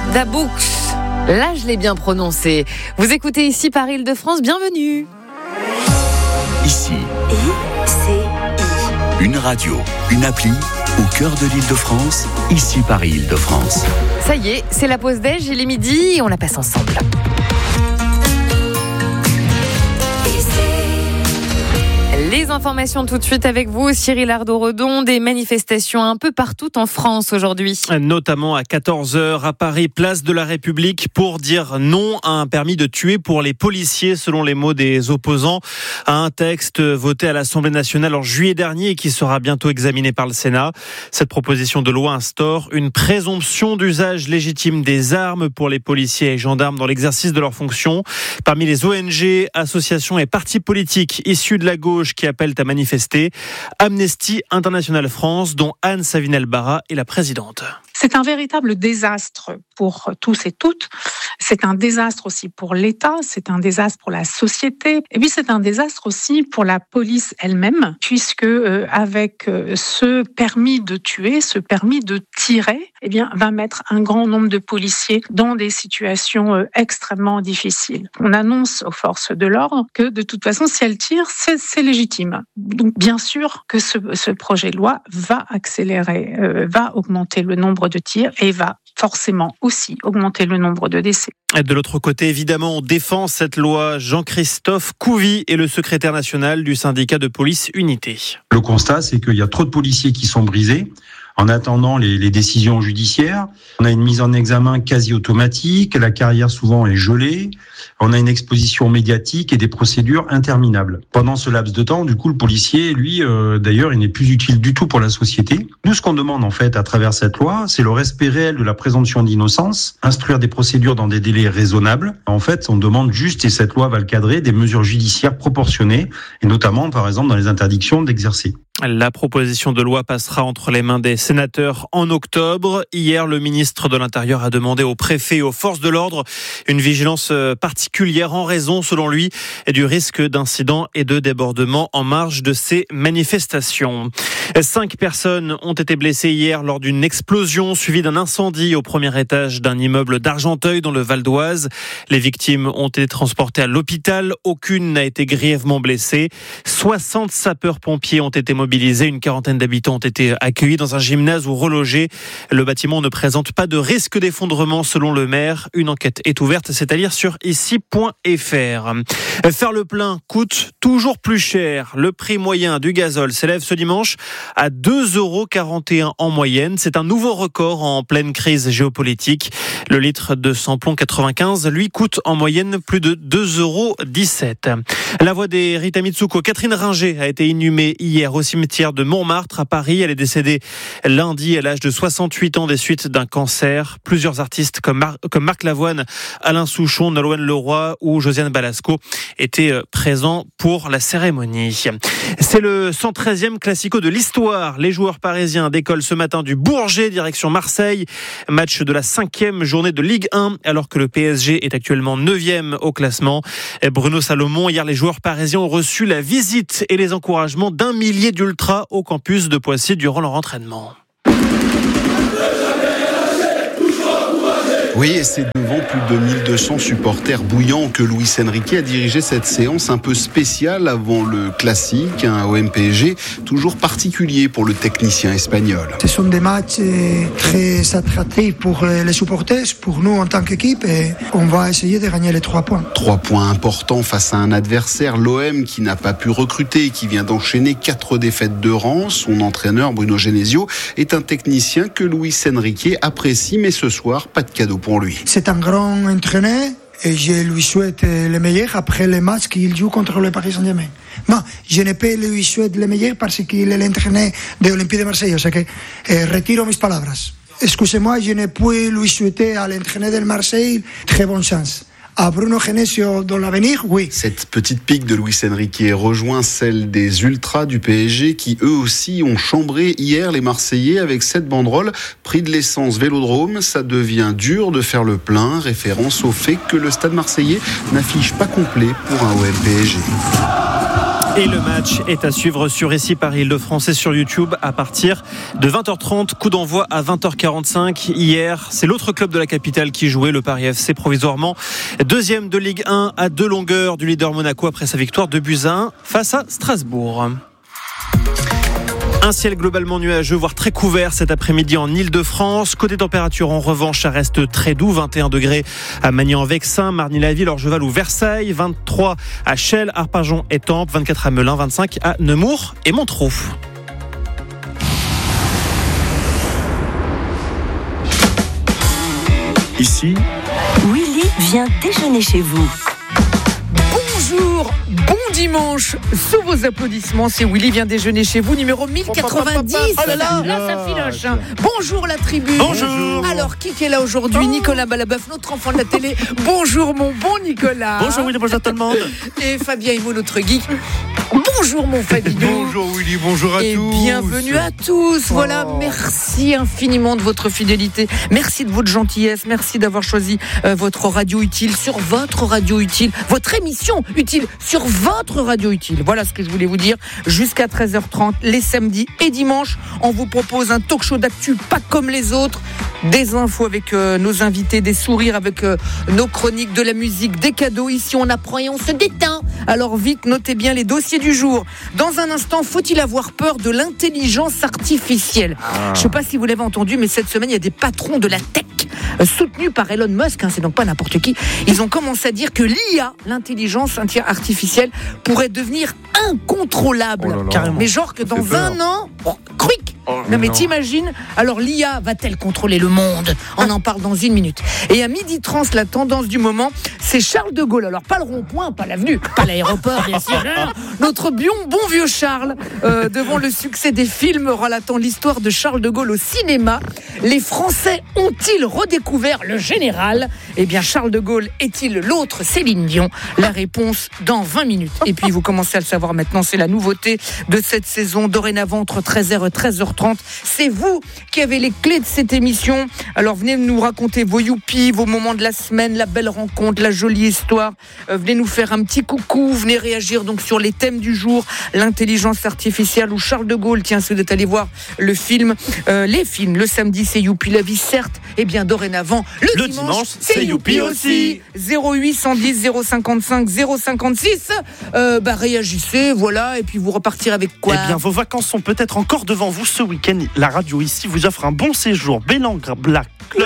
Daboux. Là, je l'ai bien prononcé. Vous écoutez ici par Île-de-France, bienvenue. Ici, une radio, une appli au cœur de l'Île-de-France, ici par Île-de-France. Ça y est, c'est la pause déj, il est midi et on la passe ensemble. Les informations tout de suite avec vous, Cyril Ardo-Redon. Des manifestations un peu partout en France aujourd'hui. Notamment à 14h à Paris, place de la République, pour dire non à un permis de tuer pour les policiers, selon les mots des opposants à un texte voté à l'Assemblée nationale en juillet dernier et qui sera bientôt examiné par le Sénat. Cette proposition de loi instaure une présomption d'usage légitime des armes pour les policiers et gendarmes dans l'exercice de leurs fonctions. Parmi les ONG, associations et partis politiques issus de la gauche qui appellent à manifester, Amnesty International France, dont Anne Savinel-Barra est la présidente. C'est un véritable désastre pour tous et toutes. C'est un désastre aussi pour l'État, c'est un désastre pour la société, et puis c'est un désastre aussi pour la police elle-même, puisque avec ce permis de tuer, ce permis de tirer, va mettre un grand nombre de policiers dans des situations extrêmement difficiles. On annonce aux forces de l'ordre que de toute façon, si elles tirent, c'est légitime. Donc bien sûr que ce projet de loi va accélérer, va augmenter le nombre de tirs et va forcément aussi augmenter le nombre de décès. De l'autre côté, évidemment, on défend cette loi. Jean-Christophe Couvi est le secrétaire national du syndicat de police Unité. Le constat, c'est qu'il y a trop de policiers qui sont brisés en attendant les décisions judiciaires. On a une mise en examen quasi automatique, la carrière souvent est gelée, on a une exposition médiatique et des procédures interminables. Pendant ce laps de temps, du coup, le policier, lui, d'ailleurs, il n'est plus utile du tout pour la société. Nous, ce qu'on demande, en fait, à travers cette loi, c'est le respect réel de la présomption d'innocence, instruire des procédures dans des délais raisonnables. En fait, on demande juste, et cette loi va le cadrer, des mesures judiciaires proportionnées, et notamment, par exemple, dans les interdictions d'exercer. La proposition de loi passera entre les mains des sénateurs en octobre. Hier, le ministre de l'Intérieur a demandé aux préfets et aux forces de l'ordre une vigilance particulière en raison, selon lui, du risque d'incidents et de débordements en marge de ces manifestations. 5 personnes ont été blessées hier lors d'une explosion suivie d'un incendie au premier étage d'un immeuble d'Argenteuil dans le Val d'Oise. Les victimes ont été transportées à l'hôpital. Aucune n'a été grièvement blessée. 60 sapeurs-pompiers ont été mobilisés. Une quarantaine d'habitants ont été accueillis dans un gymnase ou relogés. Le bâtiment ne présente pas de risque d'effondrement selon le maire. Une enquête est ouverte, c'est à lire sur ici.fr. Faire le plein coûte toujours plus cher. Le prix moyen du gazole s'élève ce dimanche à 2,41 € en moyenne. C'est un nouveau record en pleine crise géopolitique. Le litre de samplon 95, lui, coûte en moyenne plus de 2,17 €. La voix des Rita Mitsuko, Catherine Ringer, a été inhumée hier au cimetière de Montmartre à Paris. Elle est décédée lundi à l'âge de 68 ans des suites d'un cancer. Plusieurs artistes comme Marc Lavoine, Alain Souchon, Nolwenn Leroy ou Josiane Balasco étaient présents pour la cérémonie. C'est le 113e Classico de l'histoire. Les joueurs parisiens décollent ce matin du Bourget direction Marseille. Match de la 5e journée de Ligue 1 alors que le PSG est actuellement 9e au classement. Bruno Salomon, hier les joueurs parisiens ont reçu la visite et les encouragements d'1 millier d'ultras au campus de Poissy durant leur entraînement. Oui, et c'est devant plus de 1200 supporters bouillants que Luis Enrique a dirigé cette séance un peu spéciale avant le classique, un OM-PSG toujours particulier pour le technicien espagnol. Ce sont des matchs très attractifs pour les supporters, pour nous en tant qu'équipe, et on va essayer de gagner les 3 points. 3 points importants face à un adversaire, l'OM, qui n'a pas pu recruter et qui vient d'enchaîner 4 défaites de rang. Son entraîneur, Bruno Genesio, est un technicien que Luis Enrique apprécie, mais ce soir, pas de cadeau pour lui. C'est un grand entraîneur et je lui souhaite le meilleur après les matchs qu'il joue contre le Paris Saint-Germain. Bon, je ne peux lui souhaiter le meilleur parce qu'il est l'entraîneur de l'Olympique de Marseille, o sea que retiro mis palabras. Excusez-moi, je ne peux lui souhaiter à l'entraîneur de Marseille très bonne chance. À Bruno Genesio dans l'avenir, oui. Cette petite pique de Luis Enrique rejoint celle des ultras du PSG qui eux aussi ont chambré hier les Marseillais avec cette banderole. Prix de l'essence Vélodrome, ça devient dur de faire le plein. Référence au fait que le stade marseillais n'affiche pas complet pour un OM PSG. Et le match est à suivre sur Ici Paris Île-de-France et sur YouTube à partir de 20h30. Coup d'envoi à 20h45. Hier, c'est l'autre club de la capitale qui jouait, le Paris FC, provisoirement deuxième de Ligue 1 à 2 longueurs du leader Monaco après sa victoire 2-1 face à Strasbourg. Un ciel globalement nuageux, voire très couvert cet après-midi en Île-de-France. Côté température, en revanche, ça reste très doux. 21 degrés à Magnan-Vexin, Marny-la-Ville, Orgeval ou Versailles. 23 à Chelles, Arpajon et Tampes. 24 à Melun, 25 à Nemours et Montereau. Ici, Willy vient déjeuner chez vous. Bonjour, bon dimanche. Sous vos applaudissements, c'est Willy vient déjeuner chez vous, numéro 1090. Oh là là, ça filoche. Bonjour la tribu. Bonjour. Alors, qui est là aujourd'hui? Nicolas Balabœuf, notre enfant de la télé. Bonjour mon bon Nicolas. Bonjour Willy, bonjour tout le monde. Et Fabien Immo, notre geek. Bonjour mon Fabien. Bonjour Willy, bonjour à et tous. Et bienvenue à tous. Voilà, merci infiniment de votre fidélité. Merci de votre gentillesse. Merci d'avoir choisi votre radio utile sur votre radio utile. Votre émission utile sur votre radio utile. Voilà ce que je voulais vous dire. Jusqu'à 13h30, les samedis et dimanches, on vous propose un talk show d'actu pas comme les autres. Des infos avec nos invités, des sourires avec nos chroniques, de la musique, des cadeaux. Ici, on apprend et on se détend. Alors vite, notez bien les dossiers du jour. Dans un instant, faut-il avoir peur de l'intelligence artificielle? Je ne sais pas si vous l'avez entendu, mais cette semaine, il y a des patrons de la tech soutenus par Elon Musk, c'est donc pas n'importe qui. Ils ont commencé à dire que l'IA, l'intelligence artificielle, pourrait devenir incontrôlable. Carrément. Mais genre que dans un an, quick. Non mais t'imagines, alors l'IA va-t-elle contrôler le monde? On en parle dans une minute. Et à 12h30, la tendance du moment, c'est Charles de Gaulle. Alors pas le rond-point, pas l'avenue, pas l'aéroport, bien sûr. Notre bon vieux Charles, devant le succès des films relatant l'histoire de Charles de Gaulle au cinéma, les Français ont-ils redécouvert le général? Eh bien Charles de Gaulle est-il l'autre Céline Dion? La réponse dans 20 minutes. Et puis vous commencez à le savoir maintenant, c'est la nouveauté de cette saison. Dorénavant entre 13h et 13h30. C'est vous qui avez les clés de cette émission. Alors venez nous raconter vos youpies, vos moments de la semaine, la belle rencontre, la jolie histoire. Venez nous faire un petit coucou. Venez réagir donc sur les thèmes du jour. L'intelligence artificielle ou Charles de Gaulle. Tiens, si vous êtes allé voir le film, les films. Le samedi, c'est youpi la vie, certes. Et bien dorénavant, le dimanche, c'est youpi aussi. 08 110 055 056. Réagissez, voilà. Et puis vous repartirez avec quoi? Eh bien, vos vacances sont peut-être encore devant vous ce week-end. La radio ici vous offre un bon séjour. Bellambra Club.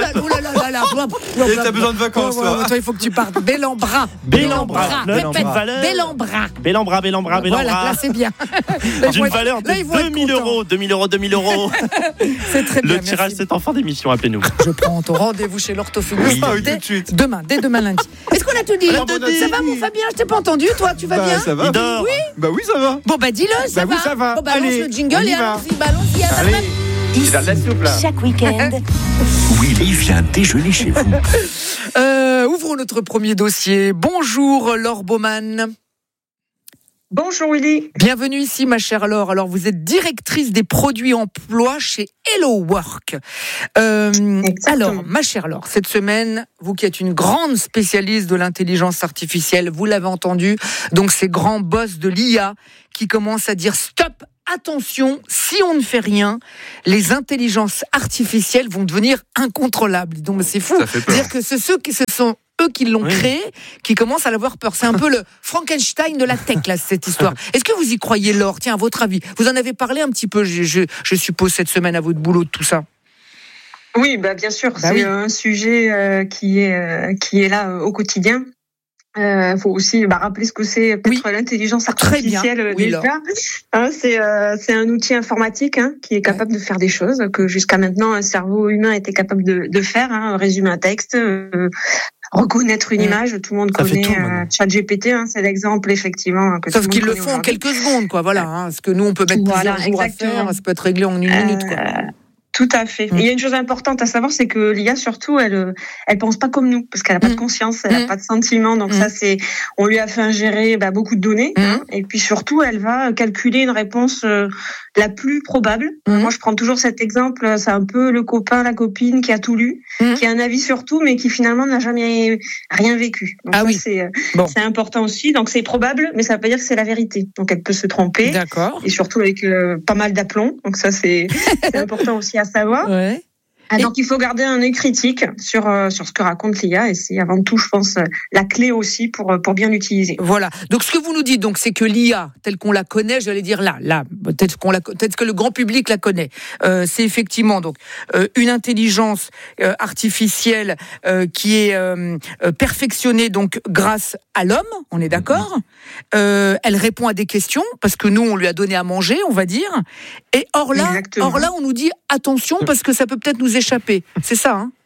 Et t'as besoin de vacances, toi. Il faut que tu partes. Bellambra. Répète. Bellambra. Voilà, là c'est bien. D'une valeur de 2000 euros. 2000 euros. C'est très bien. Le tirage, c'est en fin d'émission. Appelez-nous. Je prends ton rendez-vous chez l'orthophoniste tout de suite. Dès demain lundi. Est-ce qu'on a tout dit? Ça va, mon Fabien? Je t'ai pas entendu. Toi, tu vas bien? Ça va. Oui. Bah oui, ça va. Bon, dis-le, ça va. Ça va. Bon, balance le jingle et allons-y. Allez. Ici, chaque week-end. Willy vient déjeuner chez vous. Ouvrons notre premier dossier. Bonjour, Laure Baumann. Bonjour Willy. Bienvenue ici, ma chère Laure. Alors, vous êtes directrice des produits emploi chez Hello Work. Alors, ma chère Laure, cette semaine, vous qui êtes une grande spécialiste de l'intelligence artificielle, vous l'avez entendu, donc ces grands boss de l'IA qui commencent à dire stop. Attention, si on ne fait rien, les intelligences artificielles vont devenir incontrôlables. Donc c'est fou. C'est-à-dire que ce sont eux qui l'ont créé, qui commencent à l'avoir peur. C'est un peu le Frankenstein de la tech, là, cette histoire. Est-ce que vous y croyez, Laure? Tiens, à votre avis, vous en avez parlé un petit peu, je suppose, cette semaine à votre boulot de tout ça. Oui, bien sûr, c'est un sujet qui est là au quotidien. Faut aussi rappeler ce que c'est peut-être l'intelligence artificielle déjà. C'est un outil informatique qui est capable de faire des choses que jusqu'à maintenant un cerveau humain était capable de faire. Résumer un texte, reconnaître une image. Tout le monde connaît ChatGPT. C'est l'exemple effectivement. Sauf qu'ils le font en quelques secondes, quoi. Voilà. Parce que nous on peut mettre plusieurs jours à faire. Ça peut être réglé en une minute, quoi. Tout à fait. Et il y a une chose importante à savoir, c'est que l'IA, surtout, elle pense pas comme nous, parce qu'elle a pas de conscience, elle a pas de sentiments. Donc ça, on lui a fait ingérer beaucoup de données, et puis surtout, elle va calculer une réponse la plus probable. Moi, je prends toujours cet exemple. C'est un peu le copain, la copine qui a tout lu, qui a un avis sur tout, mais qui finalement n'a jamais rien vécu. Donc c'est important aussi. Donc c'est probable, mais ça veut pas dire que c'est la vérité. Donc elle peut se tromper. D'accord. Et surtout avec pas mal d'aplomb. Donc ça, c'est important aussi à savoir. Ouais. Donc il faut garder un œil critique sur ce que raconte l'IA, et c'est avant tout, je pense, la clé aussi pour bien l'utiliser. Voilà. Donc ce que vous nous dites, donc, c'est que l'IA, telle qu'on la connaît, j'allais dire là, peut-être que le grand public la connaît. C'est effectivement donc une intelligence artificielle qui est perfectionnée donc grâce à l'homme. On est d'accord. Elle répond à des questions parce que nous on lui a donné à manger, on va dire. Et or là, on nous dit attention parce que ça peut peut-être nous échapper. C'est ça, hein?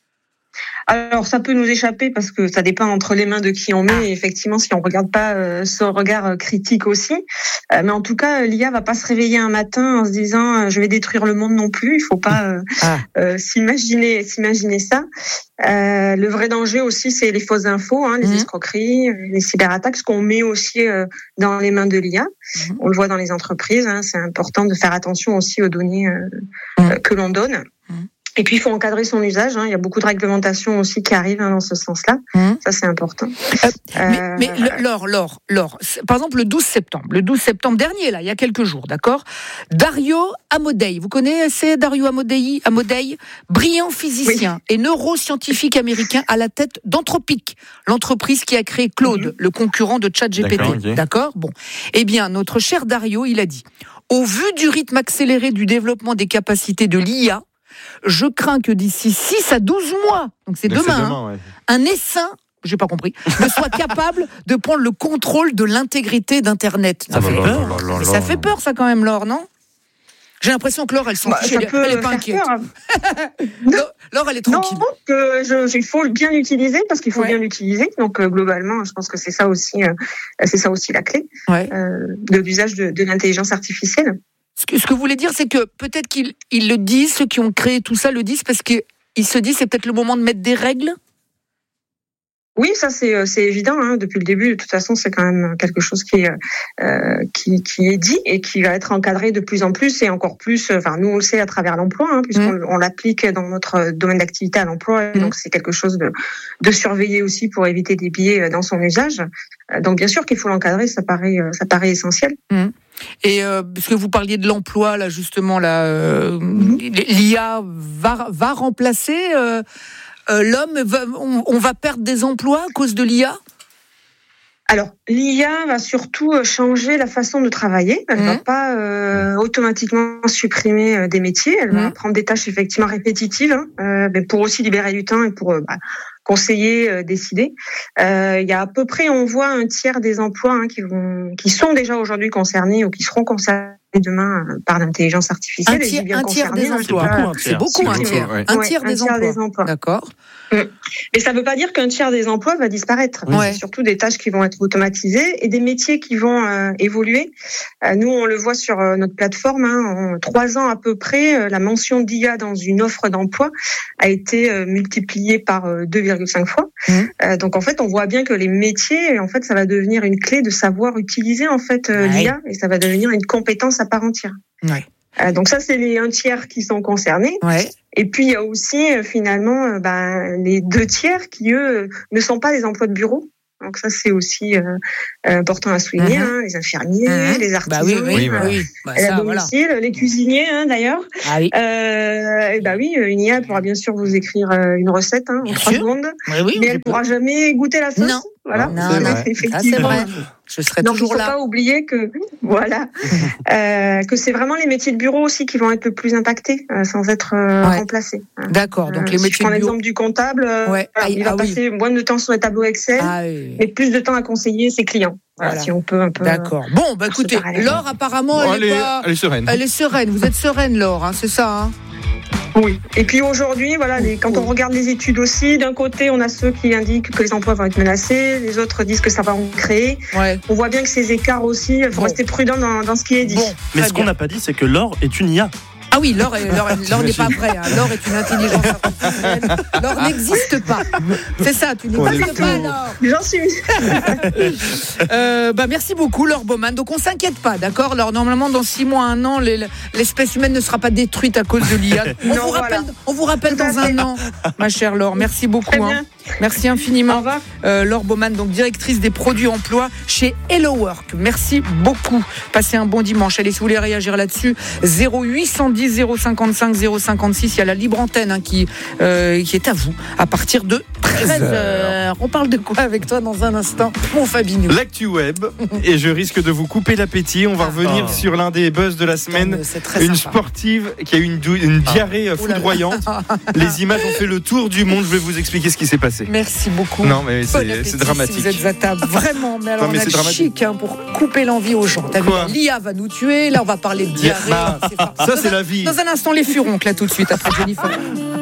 Alors ça peut nous échapper parce que ça dépend entre les mains de qui on met, et effectivement si on regarde pas ce regard critique aussi, mais en tout cas l'IA va pas se réveiller un matin en se disant je vais détruire le monde non plus. Il faut pas s'imaginer ça. Le vrai danger aussi, c'est les fausses infos, les escroqueries, les cyberattaques, ce qu'on met aussi dans les mains de l'IA. On le voit dans les entreprises, c'est important de faire attention aussi aux données que l'on donne. Et puis, il faut encadrer son usage. Il y a beaucoup de réglementations aussi qui arrivent dans ce sens-là. Ça, c'est important. Mais Laure, par exemple, le 12 septembre dernier, là, il y a quelques jours, d'accord ? Dario Amodei, vous connaissez Dario Amodei, brillant physicien et neuroscientifique américain à la tête d'Anthropic, l'entreprise qui a créé Claude, le concurrent de ChatGPT. D'accord ? Bon. Eh bien, notre cher Dario, il a dit, au vu du rythme accéléré du développement des capacités de l'IA, je crains que d'ici 6 à 12 mois, donc c'est demain, un essaim, j'ai pas compris, ne soit capable de prendre le contrôle de l'intégrité d'Internet. Ça fait peur. Ça fait peur, ça, quand même, Laure, non ? J'ai l'impression que Laure, elle s'en fiche, elle est pas inquiète. Laure, elle est tranquille. Non, il faut bien l'utiliser, parce qu'il faut bien l'utiliser. Donc, globalement, je pense que c'est ça aussi la clé de l'usage de l'intelligence artificielle. Ce que vous voulez dire, c'est que peut-être qu'ils le disent, ceux qui ont créé tout ça le disent, parce qu'ils se disent c'est peut-être le moment de mettre des règles. Oui, ça c'est évident. Depuis le début, de toute façon, c'est quand même quelque chose qui est dit et qui va être encadré de plus en plus et encore plus. Enfin, nous on le sait à travers l'emploi, puisqu'on l'applique dans notre domaine d'activité à l'emploi. Et donc c'est quelque chose de surveiller aussi pour éviter des biais dans son usage. Donc bien sûr qu'il faut l'encadrer, ça paraît essentiel. Et puisque vous parliez de l'emploi, là justement, l'IA va remplacer l'homme. On va perdre des emplois à cause de l'IA. Alors, l'IA va surtout changer la façon de travailler. Elle va pas automatiquement supprimer des métiers. Elle va prendre des tâches effectivement répétitives, mais pour aussi libérer du temps et pour conseiller, décider. Il y a à peu près, on voit un tiers des emplois qui sont déjà aujourd'hui concernés ou qui seront concernés demain par l'intelligence artificielle. Un tiers des emplois. C'est beaucoup, un tiers. Un tiers des emplois. D'accord. Mais ça ne veut pas dire qu'un tiers des emplois va disparaître. C'est surtout des tâches qui vont être automatisées et des métiers qui vont évoluer. Nous, on le voit sur notre plateforme. En 3 ans à peu près, la mention d'IA dans une offre d'emploi a été multipliée par 2,5 fois. Donc en fait, on voit bien que les métiers, en fait, ça va devenir une clé de savoir utiliser en fait l'IA et ça va devenir une compétence à part entière. Donc ça, c'est les 1 tiers qui sont concernés. Et puis il y a aussi finalement les 2 tiers qui eux ne sont pas des emplois de bureau. Donc ça c'est aussi important à souligner, les infirmiers, les artisans, à domicile, les cuisiniers d'ailleurs. Une IA pourra bien sûr vous écrire une recette en 3 secondes, mais elle pourra jamais goûter la sauce. Voilà, c'est vrai. Je serai toujours là. Donc il faut pas oublier que que c'est vraiment les métiers de bureau aussi qui vont être le plus impactés sans être remplacés. D'accord. Donc les métiers je prends l'exemple du comptable, il va passer moins de temps sur les tableaux Excel, mais plus de temps à conseiller ses clients. Voilà. Si on peut un peu. D'accord. Bon, écoutez, Laure apparemment elle est sereine. Elle est sereine. Vous êtes sereine, Laure, c'est ça. Oui. Et puis aujourd'hui, quand on regarde les études aussi, d'un côté, on a ceux qui indiquent que les emplois vont être menacés, les autres disent que ça va en créer. On voit bien que ces écarts aussi, il faut rester prudent dans ce qui est dit. Mais ce qu'on n'a pas dit, c'est que Laure est une IA. Ah oui, l'or n'est pas vrai. L'or est une intelligence artificielle. L'or n'existe pas. C'est ça, tu n'existes pas, l'or. J'en suis. Merci beaucoup, Laure Baumann. Donc on s'inquiète pas, d'accord. Alors normalement, dans 6 mois, 1 an, l'espèce humaine ne sera pas détruite à cause de l'IA. On vous rappelle dans 1 an, ma chère Laure. Merci beaucoup. Merci infiniment. Au revoir. Laure Baumann, donc directrice des produits emploi chez Hello Work. Merci beaucoup. Passez un bon dimanche. Allez, si vous voulez réagir là-dessus, 0810 055 056. Il y a la libre antenne qui est à vous à partir de 13h. On parle de quoi avec toi dans un instant, mon Fabinou? L'actu web. Et je risque de vous couper l'appétit. On va revenir sur l'un des buzz de la semaine. Une sportive qui a eu une diarrhée foudroyante. Les images ont fait le tour du monde. Je vais vous expliquer ce qui s'est passé. Merci beaucoup. Non, mais c'est dramatique. Si vous êtes à table, vraiment. Mais alors, on a le chic pour couper l'envie aux gens. T'as vu, l'IA va nous tuer. Là, on va parler de diarrhée. Ça, c'est la vie. Dans un instant, les furoncles, là, tout de suite, après Jennifer.